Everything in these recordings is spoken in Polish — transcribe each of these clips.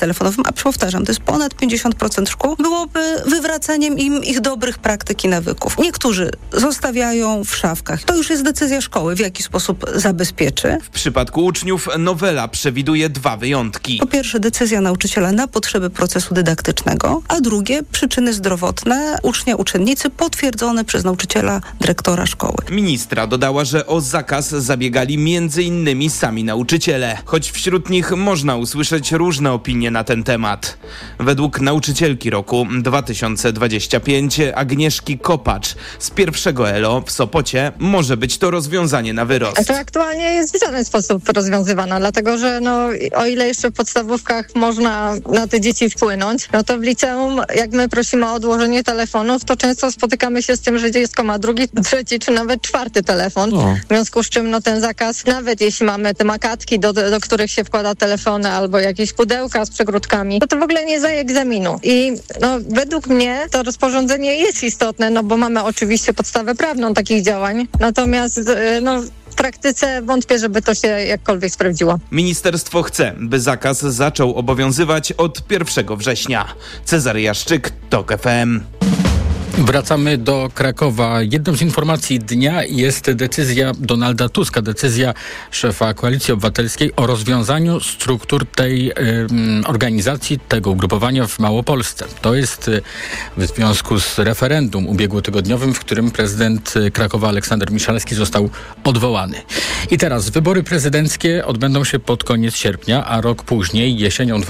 telefonowym, a powtarzam, to jest ponad 50% szkół, byłoby wywracaniem im ich dobrych praktyk i nawyków. Niektórzy zostawiają w szafkach. To już jest decyzja szkoły, w jaki sposób zabezpieczy. W przypadku uczniów nowela przewiduje 2 wyjątki. Po pierwsze, decyzja nauczyciela na potrzeby procesu dydaktycznego, a drugie, przyczyny zdrowotne ucznia, uczennicy potwierdzone przez nauczyciela, dyrektora szkoły. Ministra dodała, że o zakaz zabiegali m.in. sami nauczyciele, choć wśród nich można usłyszeć różne opinie na ten temat. Według nauczycielki roku 2025 Agnieszki Kopacz z pierwszego ELO w Sopocie może być to rozwiązanie na wyrost. To aktualnie jest w żaden sposób rozwiązywana, dlatego że o ile jeszcze w podstawówkach można na te dzieci wpłynąć, no to w liceum, jak my prosimy o odłożenie telefonów, to często spotykamy się z tym, że dziecko ma drugi, trzeci czy nawet 4 telefon. W związku z czym ten zakaz, nawet jeśli mamy te makatki, do których się wkłada telefony albo jakieś pudełka z przegródkami, to w ogóle nie zdaje egzaminu. I według mnie to rozporządzenie jest istotne, bo mamy oczywiście podstawę prawną takich działań, natomiast w praktyce wątpię, żeby to się jakkolwiek sprawdziło. Ministerstwo chce, by zakaz zaczął obowiązywać od 1 września. Cezary Jaszczyk, TOK FM. Wracamy do Krakowa. Jedną z informacji dnia jest decyzja Donalda Tuska, decyzja szefa Koalicji Obywatelskiej o rozwiązaniu struktur tej organizacji, tego ugrupowania w Małopolsce. To jest w związku z referendum ubiegłotygodniowym, w którym prezydent Krakowa Aleksander Miszalski został odwołany. I teraz wybory prezydenckie odbędą się pod koniec sierpnia, a rok później, jesienią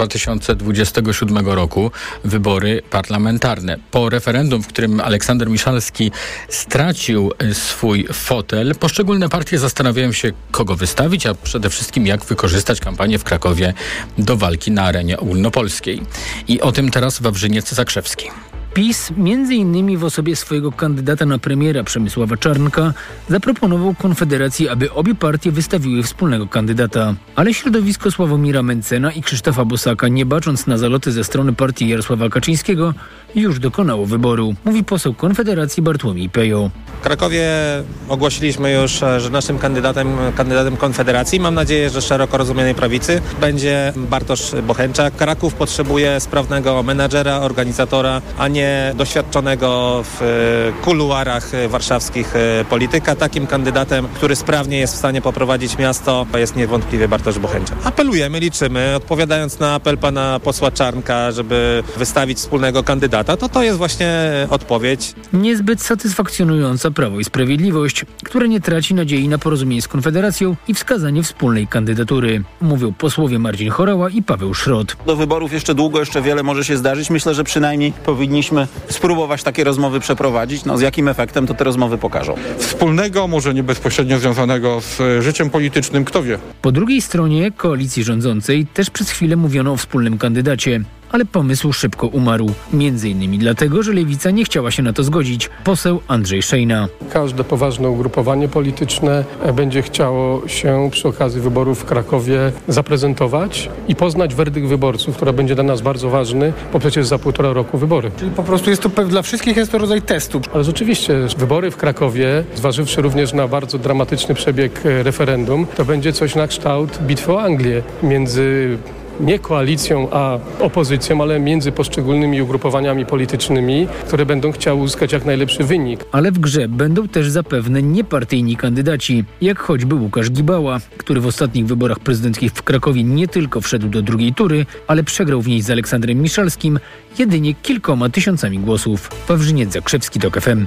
2027 roku, wybory parlamentarne. Po referendum, w którym Aleksander Miszalski stracił swój fotel, poszczególne partie zastanawiają się, kogo wystawić, a przede wszystkim jak wykorzystać kampanię w Krakowie do walki na arenie ogólnopolskiej. I o tym teraz Wawrzyniec Zakrzewski. PiS, między innymi w osobie swojego kandydata na premiera Przemysława Czarnka, zaproponował Konfederacji, aby obie partie wystawiły wspólnego kandydata. Ale środowisko Sławomira Mencena i Krzysztofa Bosaka, nie bacząc na zaloty ze strony partii Jarosława Kaczyńskiego, już dokonało wyboru, mówi poseł Konfederacji Bartłomiej Pejo. W Krakowie ogłosiliśmy już, że naszym kandydatem Konfederacji, mam nadzieję, że szeroko rozumianej prawicy, będzie Bartosz Bocheńczak. Kraków potrzebuje sprawnego menadżera, organizatora, a nie doświadczonego w kuluarach warszawskich polityka. Takim kandydatem, który sprawnie jest w stanie poprowadzić miasto, jest niewątpliwie Bartosz Bocheńczak. Apelujemy, liczymy, odpowiadając na apel pana posła Czarnka, żeby wystawić wspólnego kandydata, to jest właśnie odpowiedź. Niezbyt satysfakcjonująca Prawo i Sprawiedliwość, które nie traci nadziei na porozumienie z Konfederacją i wskazanie wspólnej kandydatury, mówią posłowie Marcin Horała i Paweł Szrot. Do wyborów jeszcze długo, jeszcze wiele może się zdarzyć. Myślę, że przynajmniej powinniśmy spróbować takie rozmowy przeprowadzić. Z jakim efektem, to te rozmowy pokażą. Wspólnego, może nie bezpośrednio związanego z życiem politycznym, kto wie. Po drugiej stronie koalicji rządzącej też przez chwilę mówiono o wspólnym kandydacie. Ale pomysł szybko umarł. Między innymi dlatego, że Lewica nie chciała się na to zgodzić. Poseł Andrzej Szejna. Każde poważne ugrupowanie polityczne będzie chciało się przy okazji wyborów w Krakowie zaprezentować i poznać werdykt wyborców, który będzie dla nas bardzo ważny, bo przecież za 1,5 roku wybory. Czyli po prostu jest to dla wszystkich jest to rodzaj testu. Ale rzeczywiście wybory w Krakowie, zważywszy również na bardzo dramatyczny przebieg referendum, to będzie coś na kształt bitwy o Anglię między nie koalicją, a opozycją, ale między poszczególnymi ugrupowaniami politycznymi, które będą chciały uzyskać jak najlepszy wynik. Ale w grze będą też zapewne niepartyjni kandydaci, jak choćby Łukasz Gibała, który w ostatnich wyborach prezydenckich w Krakowie nie tylko wszedł do drugiej tury, ale przegrał w niej z Aleksandrem Miszalskim jedynie kilkoma tysiącami głosów. Wawrzyniec Zakrzewski, TOK FM.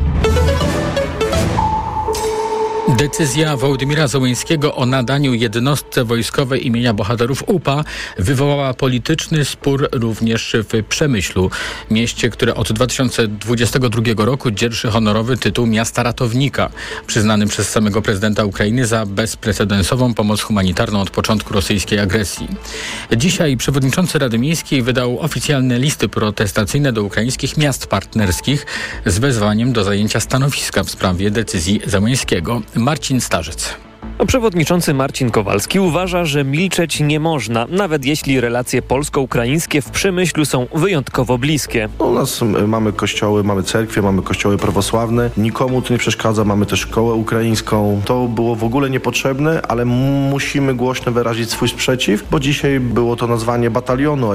Decyzja Wołodymyra Zełenskiego o nadaniu jednostce wojskowej imienia bohaterów UPA wywołała polityczny spór również w Przemyślu, mieście, które od 2022 roku dzierży honorowy tytuł Miasta Ratownika, przyznany przez samego prezydenta Ukrainy za bezprecedensową pomoc humanitarną od początku rosyjskiej agresji. Dzisiaj przewodniczący Rady Miejskiej wydał oficjalne listy protestacyjne do ukraińskich miast partnerskich z wezwaniem do zajęcia stanowiska w sprawie decyzji Zełenskiego. Marcin Starzec. Przewodniczący Marcin Kowalski uważa, że milczeć nie można, nawet jeśli relacje polsko-ukraińskie w Przemyślu są wyjątkowo bliskie. U nas mamy kościoły, mamy cerkwie, mamy kościoły prawosławne. Nikomu to nie przeszkadza, mamy też szkołę ukraińską. To było w ogóle niepotrzebne, ale musimy głośno wyrazić swój sprzeciw, bo dzisiaj było to nazwanie batalionu.